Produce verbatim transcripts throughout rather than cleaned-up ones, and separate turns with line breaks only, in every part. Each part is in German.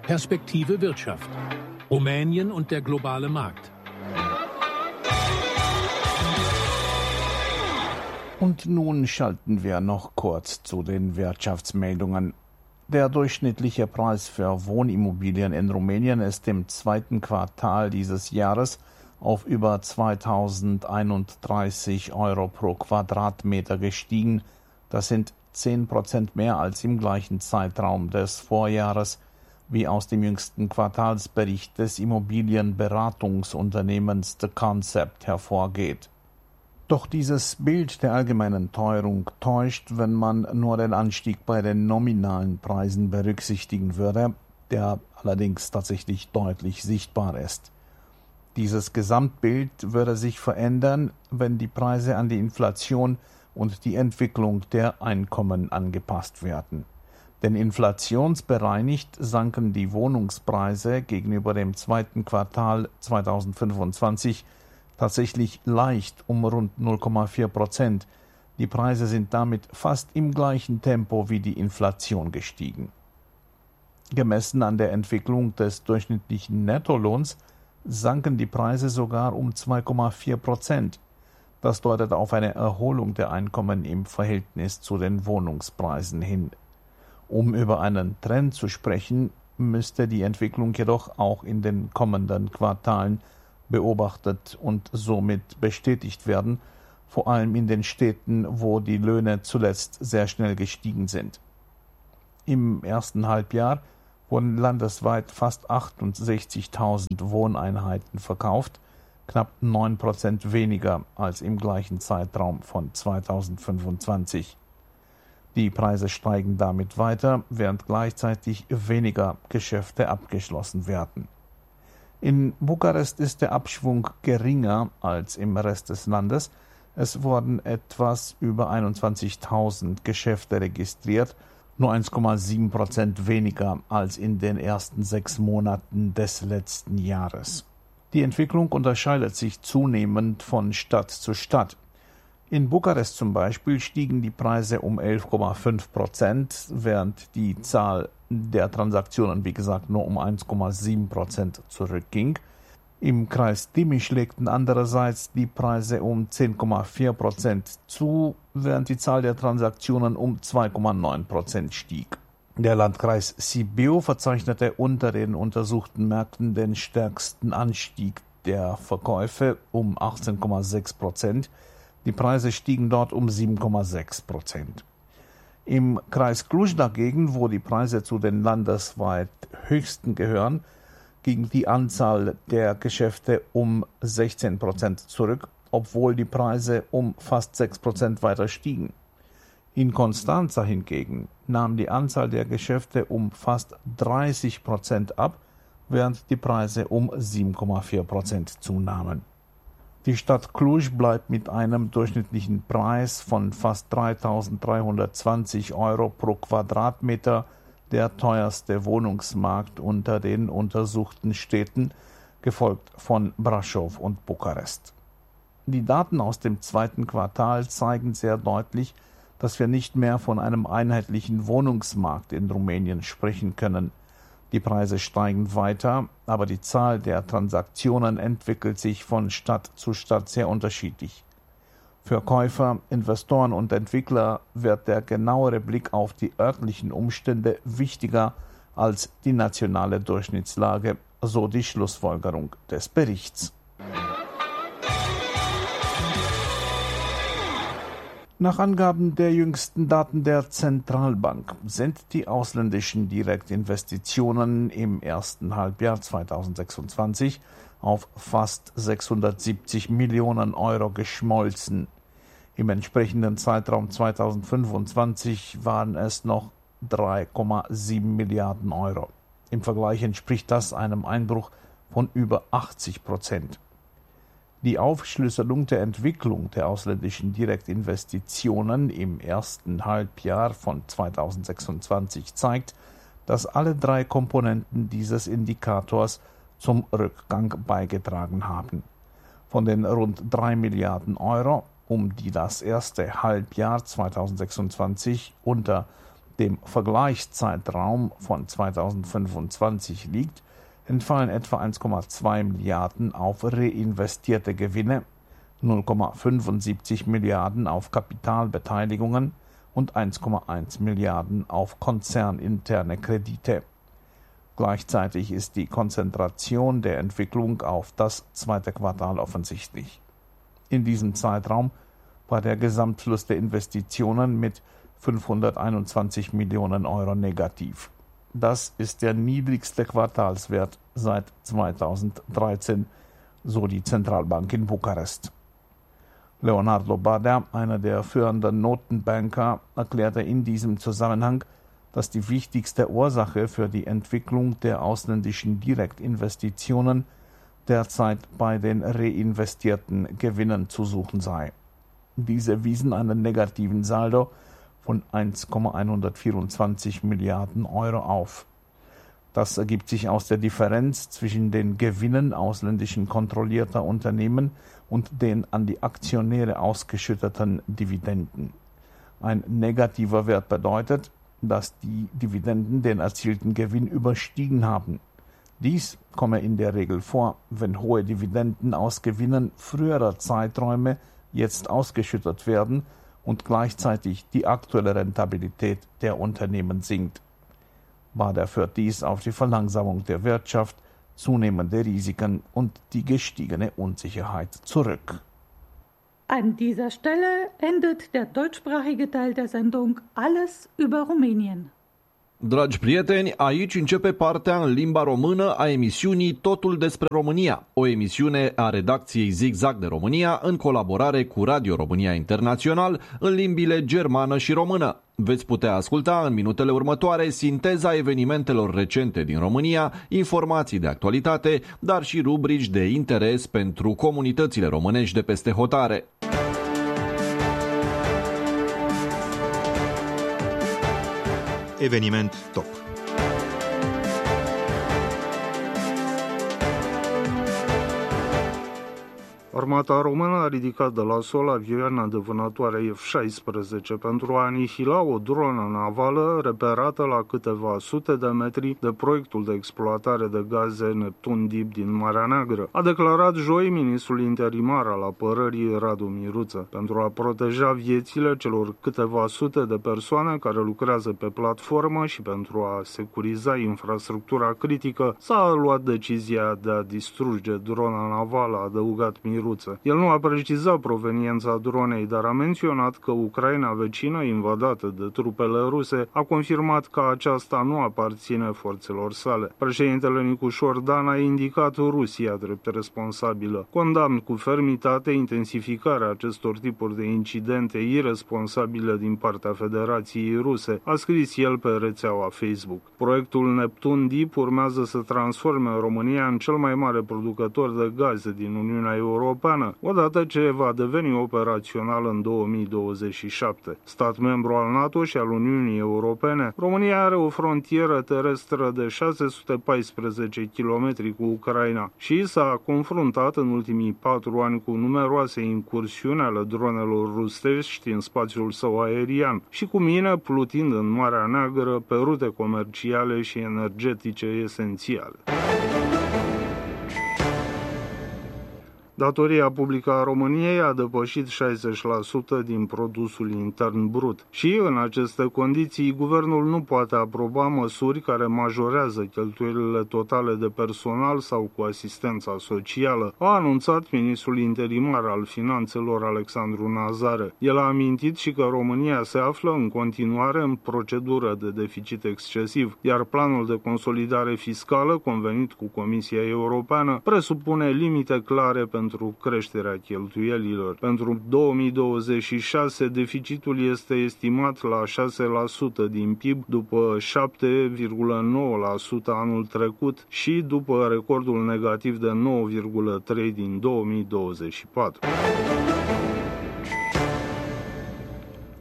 Perspektive Wirtschaft. Rumänien und der globale Markt.
Und nun schalten wir noch kurz zu den Wirtschaftsmeldungen. Der durchschnittliche Preis für Wohnimmobilien in Rumänien ist im zweiten Quartal dieses Jahres auf über zweitausendeinunddreißig Euro pro Quadratmeter gestiegen. Das sind zehn Prozent mehr als im gleichen Zeitraum des Vorjahres, wie aus dem jüngsten Quartalsbericht des Immobilienberatungsunternehmens The Concept hervorgeht. Doch dieses Bild der allgemeinen Teuerung täuscht, wenn man nur den Anstieg bei den nominalen Preisen berücksichtigen würde, der allerdings tatsächlich deutlich sichtbar ist. Dieses Gesamtbild würde sich verändern, wenn die Preise an die Inflation und die Entwicklung der Einkommen angepasst werden. Denn inflationsbereinigt sanken die Wohnungspreise gegenüber dem zweiten Quartal zweitausendfünfundzwanzig tatsächlich leicht um rund null Komma vier Prozent. Die Preise sind damit fast im gleichen Tempo wie die Inflation gestiegen. Gemessen an der Entwicklung des durchschnittlichen Nettolohns sanken die Preise sogar um zwei Komma vier Prozent. Das deutet auf eine Erholung der Einkommen im Verhältnis zu den Wohnungspreisen hin. Um über einen Trend zu sprechen, müsste die Entwicklung jedoch auch in den kommenden Quartalen beobachtet und somit bestätigt werden, vor allem in den Städten, wo die Löhne zuletzt sehr schnell gestiegen sind. Im ersten Halbjahr wurden landesweit fast achtundsechzigtausend Wohneinheiten verkauft, knapp neun Prozent weniger als im gleichen Zeitraum von zweitausendfünfundzwanzig. Die Preise steigen damit weiter, während gleichzeitig weniger Geschäfte abgeschlossen werden. In Bukarest ist der Abschwung geringer als im Rest des Landes. Es wurden etwas über einundzwanzigtausend Geschäfte registriert, nur eins Komma sieben Prozent weniger als in den ersten sechs Monaten des letzten Jahres. Die Entwicklung unterscheidet sich zunehmend von Stadt zu Stadt. In Bukarest zum Beispiel stiegen die Preise um elf Komma fünf Prozent, während die Zahl der Transaktionen, wie gesagt, nur um eins Komma sieben Prozent zurückging. Im Kreis Timiș legten andererseits die Preise um zehn Komma vier Prozent zu, während die Zahl der Transaktionen um zwei Komma neun Prozent stieg. Der Landkreis Sibiu verzeichnete unter den untersuchten Märkten den stärksten Anstieg der Verkäufe um achtzehn Komma sechs Prozent. Die Preise stiegen dort um sieben Komma sechs Prozent. Im Kreis Cluj dagegen, wo die Preise zu den landesweit höchsten gehören, ging die Anzahl der Geschäfte um sechzehn Prozent zurück, obwohl die Preise um fast sechs Prozent weiter stiegen. In Constanța hingegen nahm die Anzahl der Geschäfte um fast dreißig Prozent ab, während die Preise um sieben Komma vier Prozent zunahmen. Die Stadt Cluj bleibt mit einem durchschnittlichen Preis von fast dreitausenddreihundertzwanzig Euro pro Quadratmeter der teuerste Wohnungsmarkt unter den untersuchten Städten, gefolgt von Brașov und Bukarest. Die Daten aus dem zweiten Quartal zeigen sehr deutlich, dass wir nicht mehr von einem einheitlichen Wohnungsmarkt in Rumänien sprechen können. Die Preise steigen weiter, aber die Zahl der Transaktionen entwickelt sich von Stadt zu Stadt sehr unterschiedlich. Für Käufer, Investoren und Entwickler wird der genauere Blick auf die örtlichen Umstände wichtiger als die nationale Durchschnittslage, so die Schlussfolgerung des Berichts. Nach Angaben der jüngsten Daten der Zentralbank sind die ausländischen Direktinvestitionen im ersten Halbjahr zweitausendsechsundzwanzig auf fast sechshundertsiebzig Millionen Euro geschmolzen. Im entsprechenden Zeitraum zweitausendfünfundzwanzig waren es noch drei Komma sieben Milliarden Euro. Im Vergleich entspricht das einem Einbruch von über achtzig Prozent. Die Aufschlüsselung der Entwicklung der ausländischen Direktinvestitionen im ersten Halbjahr von zweitausendsechsundzwanzig zeigt, dass alle drei Komponenten dieses Indikators zum Rückgang beigetragen haben. Von den rund drei Milliarden Euro, um die das erste Halbjahr zweitausendsechsundzwanzig unter dem Vergleichszeitraum von zweitausendfünfundzwanzig liegt, entfallen etwa eins Komma zwei Milliarden auf reinvestierte Gewinne, null Komma fünfundsiebzig Milliarden auf Kapitalbeteiligungen und eins Komma eins Milliarden auf konzerninterne Kredite. Gleichzeitig ist die Konzentration der Entwicklung auf das zweite Quartal offensichtlich. In diesem Zeitraum war der Gesamtfluss der Investitionen mit fünfhunderteinundzwanzig Millionen Euro negativ. Das ist der niedrigste Quartalswert seit zweitausenddreizehn, so die Zentralbank in Bukarest. Leonardo Badea, einer der führenden Notenbanker, erklärte in diesem Zusammenhang, dass die wichtigste Ursache für die Entwicklung der ausländischen Direktinvestitionen derzeit bei den reinvestierten Gewinnen zu suchen sei. Diese wiesen einen negativen Saldo von eins Komma hundertvierundzwanzig Milliarden Euro auf. Das ergibt sich aus der Differenz zwischen den Gewinnen ausländischen kontrollierter Unternehmen und den an die Aktionäre ausgeschütteten Dividenden. Ein negativer Wert bedeutet, dass die Dividenden den erzielten Gewinn überstiegen haben. Dies komme in der Regel vor, wenn hohe Dividenden aus Gewinnen früherer Zeiträume jetzt ausgeschüttet werden und gleichzeitig die aktuelle Rentabilität der Unternehmen sinkt. Badea führt dies auf die Verlangsamung der Wirtschaft, zunehmende Risiken und die gestiegene Unsicherheit zurück.
An dieser Stelle endet der deutschsprachige Teil der Sendung Alles über Rumänien.
Dragi prieteni, aici începe partea în limba română a emisiunii Totul despre România, o emisiune a redacției Zigzag de România în colaborare cu Radio România Internațional în limbile germană și română. Veți putea asculta în minutele următoare sinteza evenimentelor recente din România, informații de actualitate, dar și rubrici de interes pentru comunitățile românești de peste hotare.
Eveniment top. Armata română a ridicat de la sol avioane de vânătoare F șaisprezece pentru a anihila o dronă navală reperată la câteva sute de metri de proiectul de exploatare de gaze Neptun Deep din Marea Neagră, a declarat joi ministrul interimar al apărării Radu Miruță. Pentru a proteja viețile celor câteva sute de persoane care lucrează pe platformă și pentru a securiza infrastructura critică, s-a luat decizia de a distruge drona navală, a adăugat Miruță. El nu a precizat proveniența dronei, dar a menționat că Ucraina vecină, invadată de trupele ruse, a confirmat că aceasta nu aparține forțelor sale. Președintele Nicușor Dan a indicat Rusia drept responsabilă. Condamn cu fermitate intensificarea acestor tipuri de incidente irresponsabile din partea Federației Ruse, a scris el pe rețeaua Facebook. Proiectul Neptun Deep urmează să transforme România în cel mai mare producător de gaze din Uniunea Europeană, odată ce va deveni operațional în două mii douăzeci și șapte. Stat membru al NATO și al Uniunii Europene, România are o frontieră terestră de șase sute paisprezece kilometri cu Ucraina și s-a confruntat în ultimii patru ani cu numeroase incursiuni ale dronelor rusești în spațiul său aerian și cu mine plutind în Marea Neagră pe rute comerciale și energetice esențiale. Datoria publică a României a depășit șaizeci la sută din produsul intern brut și, în aceste condiții, guvernul nu poate aproba măsuri care majorează cheltuielile totale de personal sau cu asistența socială, a anunțat ministrul interimar al finanțelor Alexandru Nazare. El a amintit și că România se află în continuare în procedură de deficit excesiv, iar planul de consolidare fiscală convenit cu Comisia Europeană presupune limite clare pentru pentru creșterea cheltuielilor. Pentru două mii douăzeci și șase, deficitul este estimat la șase la sută din P I B, după șapte virgulă nouă la sută anul trecut și după recordul negativ de nouă virgulă trei la sută din două mii douăzeci și patru.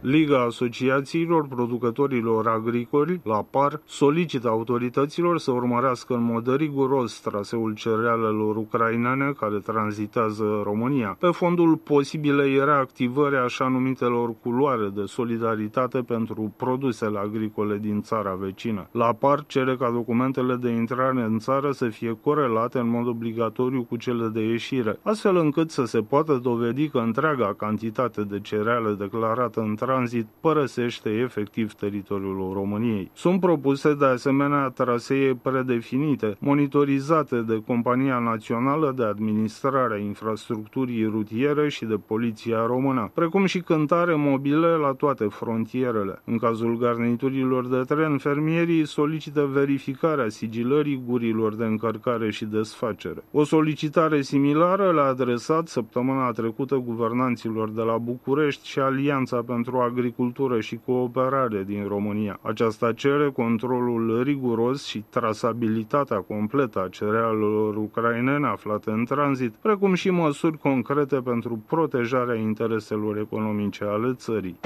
Liga Asociațiilor Producătorilor Agricoli, la PAR, solicită autorităților să urmărească în mod riguros traseul cerealelor ucrainene care tranzitează România, pe fondul posibilei reactivări așa numitelor culoare de solidaritate pentru produsele agricole din țara vecină. La PAR cere ca documentele de intrare în țară să fie corelate în mod obligatoriu cu cele de ieșire, astfel încât să se poată dovedi că întreaga cantitate de cereale declarată în tranzit părăsește efectiv teritoriul României. Sunt propuse de asemenea trasee predefinite, monitorizate de Compania Națională de Administrare a Infrastructurii Rutiere și de Poliția Română, precum și cântare mobile la toate frontierele. În cazul garniturilor de tren, fermierii solicită verificarea sigilării gurilor de încărcare și desfacere. O solicitare similară l-a adresat săptămâna trecută guvernanților de la București și Alianța pentru Agricultură și Cooperare din România. Aceasta cere controlul riguros și trasabilitatea completă a cerealelor ucrainene aflate în tranzit, precum și măsuri concrete pentru protejarea intereselor economice ale țării.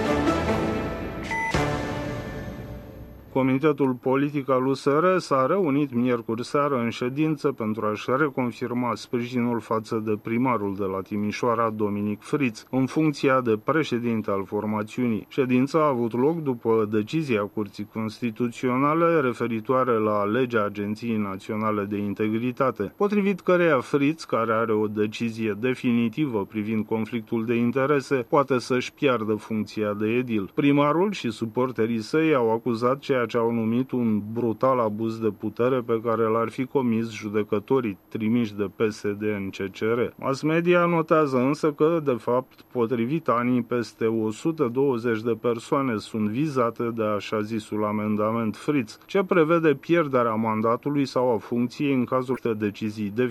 Comitetul politic al U S R s-a reunit miercuri seară în ședință pentru a-și reconfirma sprijinul față de primarul de la Timișoara, Dominic Friț, în funcția de președinte al formațiunii. Ședința a avut loc după decizia Curții Constituționale referitoare la legea Agenției Naționale de Integritate, potrivit căreia Friț, care are o decizie definitivă privind conflictul de interese, poate să-și piardă funcția de edil. Primarul și suporterii săi au acuzat ceea ce au numit un brutal abuz de putere pe care l-ar fi comis judecătorii trimiși de P S D în C C R. Mass media notează însă că, de fapt, potrivit Anii, peste o sută douăzeci de persoane sunt vizate de așa zisul amendament Friț, ce prevede pierderea mandatului sau a funcției în cazul de decizii definitive